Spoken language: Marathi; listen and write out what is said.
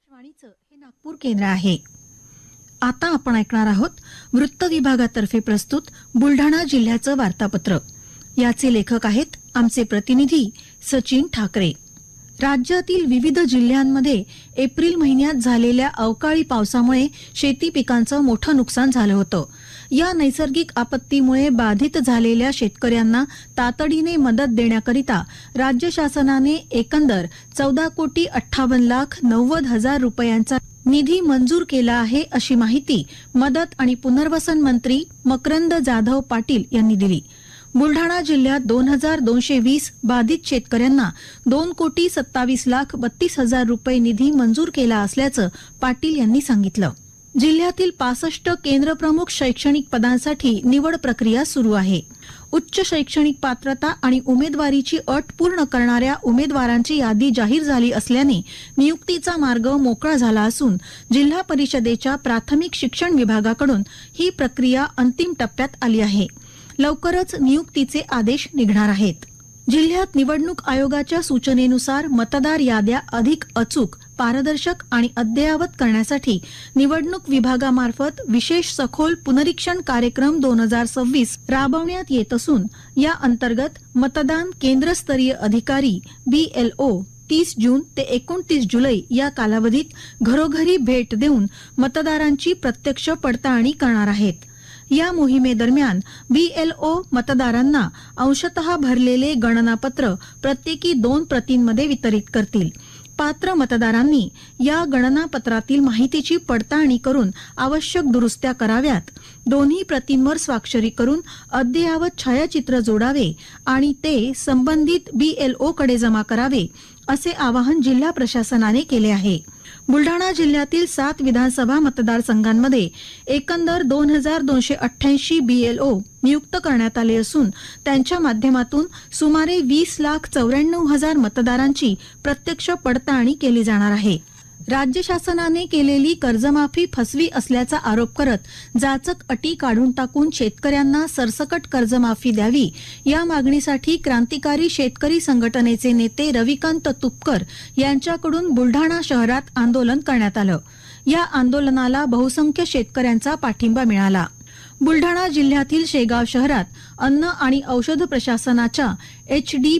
आकाशवाणीचं हे नागपूर केंद्र आहे. आता आपण ऐकणार आहोत वृत्त विभागातर्फे प्रस्तुत बुलढाणा जिल्ह्याचं वार्तापत्र. याचे लेखक आहेत आमचे प्रतिनिधी सचिन ठाकरे. राज्यातील विविध जिल्ह्यांमध्ये एप्रिल महिन्यात झालेल्या अवकाळी पावसामुळे शेती पिकांचं मोठं नुकसान झालं होतं. या नैसर्गिक आपत्तीमुळे बाधित झालेल्या शेतकऱ्यांना तातडीने मदत देण्याकरिता राज्य शासनाने एकंदर 14,58,90,000 रुपयांचा निधी मंजूर केला आहे, अशी माहिती मदत आणि पुनर्वसन मंत्री मकरंद जाधव पाटील यांनी दिली. बुलढाणा जिल्ह्यात 2,220 बाधित शेतकऱ्यांना 2,27,32,000 रुपये निधी मंजूर केला असल्याचं पाटील यांनी सांगितलं. जिल्ह्यातील 65 केंद्रप्रमुख शैक्षणिक पदांसाठी निवड प्रक्रिया सुरू आहे. उच्च शैक्षणिक पात्रता आणि उमेदवारीची अट पूर्ण करणाऱ्या उमेदवारांची यादी जाहीर झाली असल्याने नियुक्तीचा मार्ग मोकळा झाला असून जिल्हा परिषदेच्या प्राथमिक शिक्षण विभागाकडून ही प्रक्रिया अंतिम टप्प्यात आली आहे. लवकरच नियुक्तीचे आदेश निघणार आहेत. जिल्ह्यात निवडणूक आयोगाच्या सूचनेनुसार मतदार याद्या अधिक अचूक, पारदर्शक आणि अद्ययावत करण्यासाठी निवडणूक विभागामार्फत विशेष सखोल पुनरीक्षण कार्यक्रम 2026 राबवण्यात येत असून या अंतर्गत मतदान केंद्रस्तरीय अधिकारी BLO 30 जून ते 29 जुलै या कालावधीत घरोघरी भेट देऊन मतदारांची प्रत्यक्ष पडताळणी करणार आहेत. या मोहिमेदरम्यान BLO मतदारांना अंशतः भरलेले गणनापत्र प्रत्येकी 2 प्रतींमध्ये वितरित करतील. पात्र मतदारांनी या गणनापत्रातील माहितीची पडताळणी करून आवश्यक दुरुस्त्या कराव्यात. दोन्ही प्रतींवर स्वाक्षरी करून अद्ययावत छायाचित्र जोडावे आणि ते संबंधित BLO कडे जमा करावे, असे आवाहन जिल्हा प्रशासनाने केले आहे. बुलढाणा जिल्ह्यातील 7 विधानसभा मतदारसंघांमध्ये एकंदर 2,288 BLO नियुक्त करण्यात आले असून त्यांच्या माध्यमातून सुमारे 20,94,000 मतदारांची प्रत्यक्ष पडताळणी केली जाणार आहे. राज्य शासनाने केलेली कर्जमाफी फसवी असल्याचा आरोप करत जाचक अटी काढून टाकून शेतकऱ्यांना सरसकट कर्जमाफी द्यावी, या मागणीसाठी क्रांतिकारी शेतकरी संघटनेचे नेते रविकांत तुपकर यांच्याकडून बुलढाणा शहरात आंदोलन करण्यात आलं. या आंदोलनाला बहुसंख्य शेतकऱ्यांचा पाठिंबा मिळाला. बुलढाणा जिल्ह्यातील शेगाव शहरात अन्न आणि औषध प्रशासनाच्या HD